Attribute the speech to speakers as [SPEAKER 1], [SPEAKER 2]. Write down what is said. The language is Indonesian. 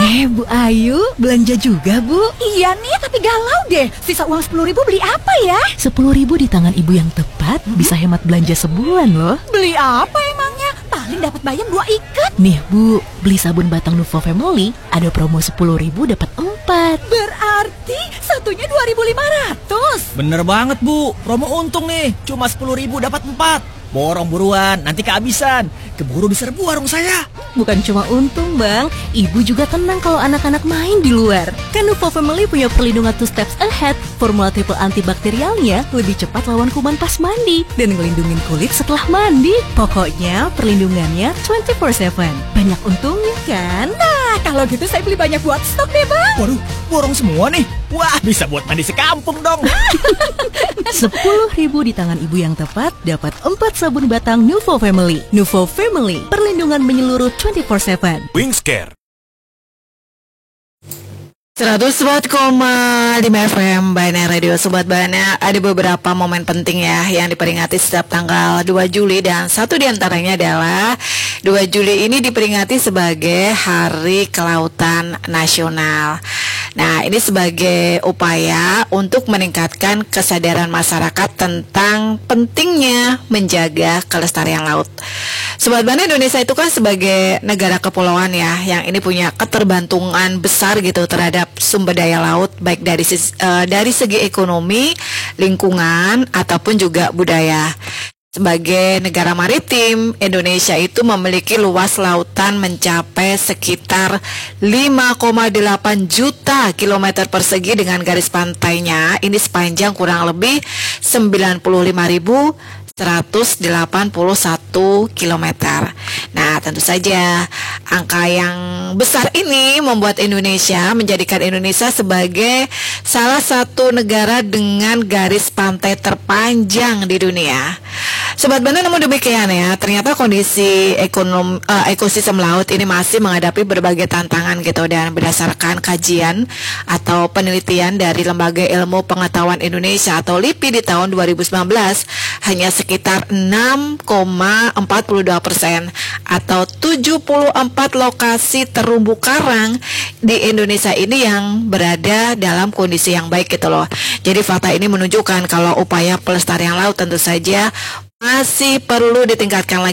[SPEAKER 1] Bu Ayu, belanja juga, Bu?
[SPEAKER 2] Iya nih, tapi galau deh. Sisa uang 10.000 beli apa ya?
[SPEAKER 1] 10.000 di tangan ibu yang tepat bisa hemat belanja sebulan loh.
[SPEAKER 2] Beli apa emangnya? Paling dapat bayam 2 ikat.
[SPEAKER 1] Nih Bu, beli sabun batang Nuvo Family ada promo 10.000 dapat 4.
[SPEAKER 2] Berarti satunya 2.500.
[SPEAKER 3] Bener banget Bu, promo untung nih. Cuma 10.000 dapat 4. Borong buruan, nanti kehabisan. Keburu diserbu warung saya.
[SPEAKER 1] Bukan cuma untung Bang, ibu juga tenang kalau anak-anak main di luar. Kan Nuvo Family punya perlindungan 2 steps ahead. Formula triple antibakterialnya lebih cepat lawan kuman pas mandi dan ngelindungin kulit setelah mandi. Pokoknya perlindungannya 24/7. Banyak untungnya kan?
[SPEAKER 2] Nah, kalau gitu saya beli banyak buat stok deh, Bang.
[SPEAKER 3] Waduh, borong semua nih. Wah, bisa buat mandi sekampung dong.
[SPEAKER 1] 10.000 di tangan ibu yang tepat dapat 4 sabun batang Nuvo Family. Nuvo Family, perlindungan menyeluruh 24/7.
[SPEAKER 4] Wingscare
[SPEAKER 5] 104,5 FM Bana Radio. Sobat Bana, ada beberapa momen penting ya yang diperingati setiap tanggal 2 Juli dan satu diantaranya adalah 2 Juli ini diperingati sebagai Hari Kelautan Nasional. Nah, ini sebagai upaya untuk meningkatkan kesadaran masyarakat tentang pentingnya menjaga kelestarian laut. Sobat Bana, Indonesia itu kan sebagai negara kepulauan ya, yang ini punya keterbantungan besar gitu terhadap sumber daya laut, baik dari segi ekonomi, lingkungan, ataupun juga budaya. Sebagai negara maritim, Indonesia itu memiliki luas lautan mencapai sekitar 5,8 juta kilometer persegi dengan garis pantainya ini sepanjang kurang lebih 95.181 km. Nah, tentu saja angka yang besar ini membuat Indonesia menjadikan Indonesia sebagai salah satu negara dengan garis pantai terpanjang di dunia. Sobat Bana, namun demikian ya, ternyata kondisi ekosistem laut ini masih menghadapi berbagai tantangan gitu, dan berdasarkan kajian atau penelitian dari Lembaga Ilmu Pengetahuan Indonesia atau LIPI di tahun 2019, hanya sekitar 6,42% atau 74 lokasi terumbu karang di Indonesia ini yang berada dalam kondisi yang baik gitu loh. Jadi fakta ini menunjukkan kalau upaya pelestarian laut tentu saja masih perlu ditingkatkan lagi.